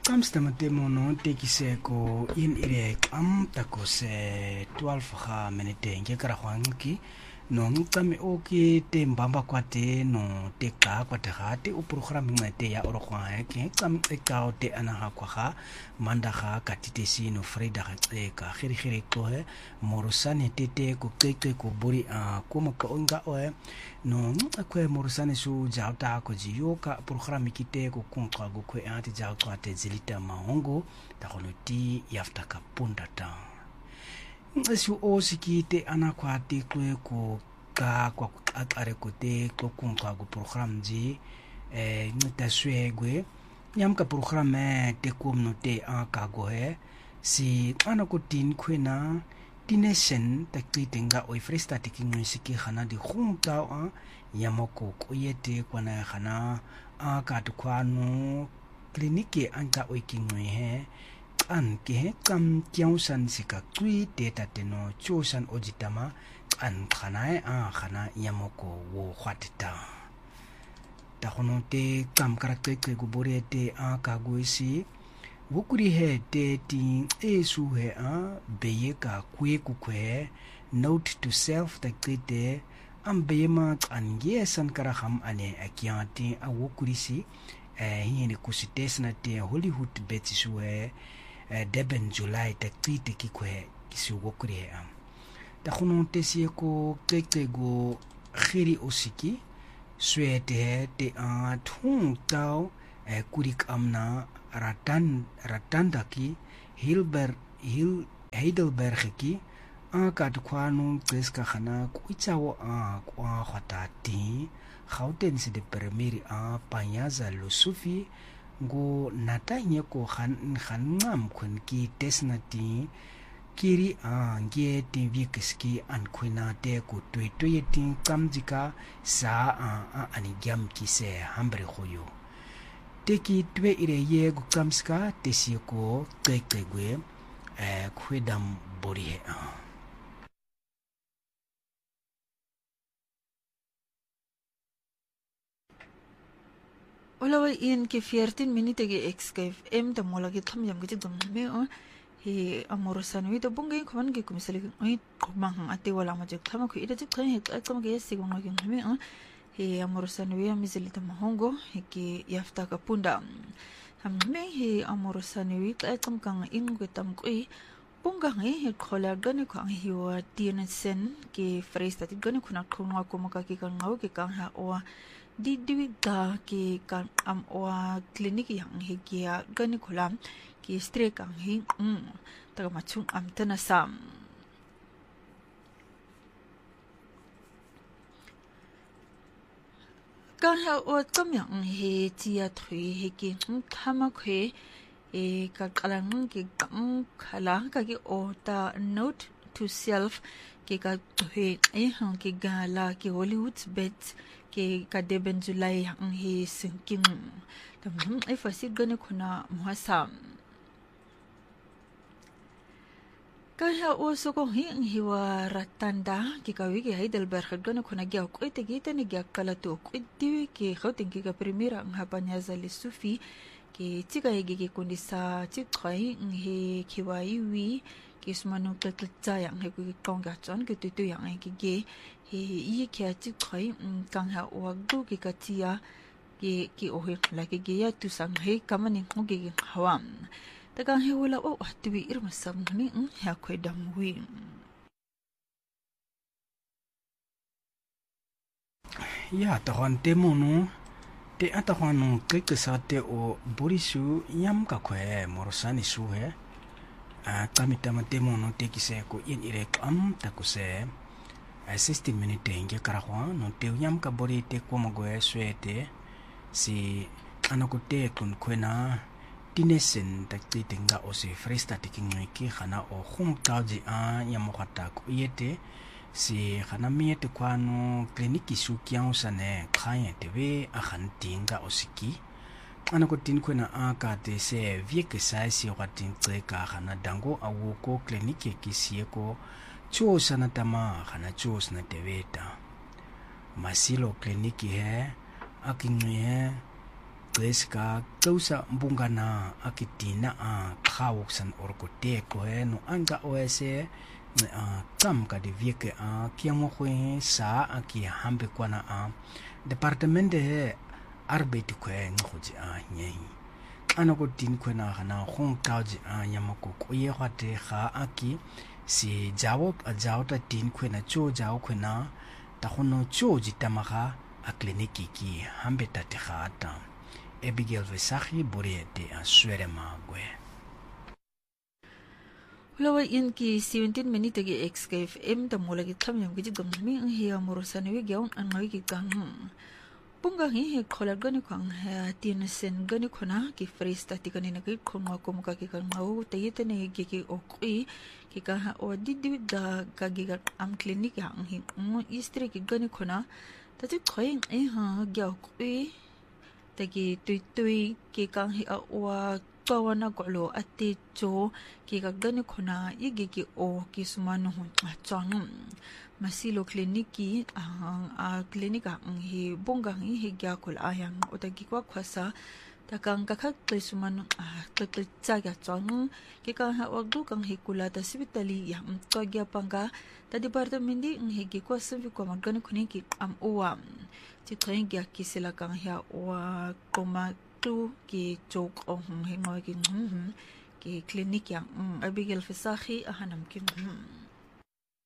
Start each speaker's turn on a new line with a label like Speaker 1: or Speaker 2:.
Speaker 1: Amstamate mono tekise ko in irek tako se 12 minute nge karahwanki no ngitame oki te mbamba kwate no te ka kwate hate o program ngate ya orokwa ke tsam ekao te anaha kwa ha manda ha katite si no freda ha ka khiri ko he morosane tete ko keke ko buri ko maka onga o no akwe morosane su jauta ko jiyoka program kite ko kontwa go ko ati jauta te zilita mahongo ta kono ti yafta ka punda ta Esu osiki te anakwa te kwe ko ka kwa akare ko te ko kunkwa go program ji nita swegwe nyam ka program te komno te aka go he si anako tin kwena tinesen ta klitenga oi fresta te kingisiki khana di khumta yamoko ko yete kwana khana aka to kwano kliniki anga oi kingwe he an ke kam kyausan sika tui data teno chosan ojitama an khana khana yamoko wo khwatita ta khono te kam karakte go borete ka goisi wokuri he te tin esu he beye ka kwe ku kwe note to self ta kete ambema an yesan karaham ane akyati wokuri si hini kusitesna te Hollywood betisuwe Deben July ta kite kikwe kisi wokuri ta khono te sieko keke go khiri osiki swete te thung tau kurik amna ratandaki Heidelberg ki ka kwanu kreska khana kuitsawo kwa khatati Gauten se de permiri panyaza losufi go natanye ko khanngam khun ki tesnati kiri nge te vikeski an khuna te ko toyeti kamjika sa ani gyam ki se hambre khoyo teki twe ire ye go kamska tesiko kekegwe khwedam bori he
Speaker 2: Olawa in ke 14 minute ge excave ta mola ge tham yam ge dum me he amorosan wi to bungge khaman ge kumsali ai khomang ate wala ma je thama khu ida je thai he kam ge sigong ge me he amorosan wi amizeli ta mahongo he ke yafta ka punda ham me he amorosan wi ta kam kang in ge tam kui bunga he khola gane ko ang hiwa tiensen ke fresta ti gane khuna khunwa ko maka ki kan ngau ke kan ha o di da ke kan am oa clinic yang he kia gani kolam ki stre kan hi taga machung am tana sam kan ha o kam yang he tia thui he ki thama khwe ka kalang ki kam khala ka ki o ta note to self ke ka thui hang ki gala ki Hollywood bet ke ka Deben July ang he sinking tamam ay fasid gane kuna muhasam kaya oso ko hiwa ratanda ke ka wigi Heidelberg gane kuna gya ko ite gita ni gya kala to ko diwi ke Gauteng ke ka primera ang hapanyaza le sufi ke tika hege ke kundisa chitkhai he kiwaiwi ke smanu kakitsa yang he ku kongga chon ke tutu yang he ge he ke chitkhai kang ha wagdu ke katia ke ohe la ke ge ya tu sang he kamani ngoge ge hawam ta kang he wala o atwi irmasam ni ha kwedam wi
Speaker 1: ya ta hon temono te atahwanu keke sate o borisu yam ka kwe morosani suhe kamitama temono te kise ko in irek takuse 16 minute nge karahwa no te yam ka bori te ko magoe swete si anako te kun kwena tinesen takti tenga o se fresta te kingi khana o khum tauji yam khata ko yete si khana miete kwano kliniki su kyang sane khaye tebe akhan tinga osiki anako tin kwena aka te se vieke sai si watin tseka khana dango awoko kliniki kisieko cho sana tama khana cho sana tebeta masilo kliniki he akinwe Jessica Klausa Mbungana akitina Kawoksan Orkote Koeno Anga Oese Tamka de Vieke Kiamokwe Sa Aki Hambe Kwana Departemente Arbeid Kwe Ngoji Nyei Anoko Tin Kwena Hana Hong Kauji Yamako Koye Hate Ha Aki si Jawok Jawta Tin Kwena Cho Jaw Kwena Tahono Cho Jitamaha a kliniki ki Hambe Tate Hata Abigail Vesahi Buriete Swere Magwe
Speaker 2: Lawa in ki 17 minute gi XKFM da mola gi tham yam gi gam mi ang hiya morosane wi gyaun an ngai gi gang punga hi he khola gani khang ha tin sen gani khona ki frista ti gani na gi khonga ko muka ki kan ngau te yete ne gi ki okui ki ka ha o di da ka gi ga am clinic ha hi mo istre ki gani khona ta ti khoing e ha gya okui te gi tui ki kan hi a wa kawana golo ate cho ki ga gani khona igi ki o ki sumano hun chang masilo kliniki a klinika hi bonga hi gya kul ayang otagi kwa khwasa takang ka khak tle sumano tle cha ga chang ki ka ha wagdu kang hi kula ta sibitali ya to gya panga ta department di hi gi kwa savi ko magani khuni ki am uwa ti train gya ki sila kang ya wa koma tu ki chok ong hengoi ki ki klinik yang Abigail Vesahi ahanam ki